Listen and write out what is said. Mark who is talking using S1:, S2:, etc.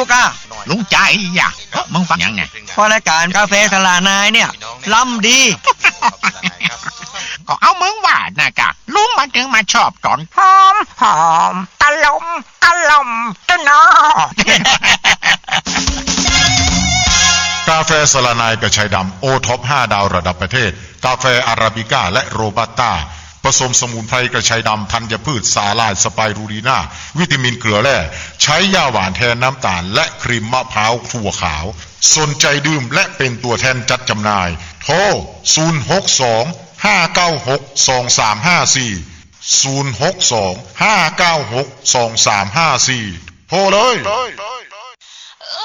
S1: ลูกอ่ะ
S2: ลุงใจอย่ามึงฟังยังไง
S1: พอรายการกาแฟสลานายเนี่ยล้ำดี
S2: ก็เอามึงว่านะกะลุงมันถึงมาชอบตอนหอมหอมตะลมตะนอ
S3: กาแฟสลานายกระชายดำโอท็อป5 ดาวระดับประเทศกาแฟอาราบิก้าและโรบัสต้าผสมสมุนไพรกระชายดำธัญพืชสาลายสไปรูลีนาวิตามินเกลือแร่ใช้ยาหวานแทนน้ำตาลและครีมมะพร้าวถั่วขาวสนใจดื่มและเป็นตัวแทนจัดจำหน่ายโทร062-596-2354 062-596-2354 โทรเลย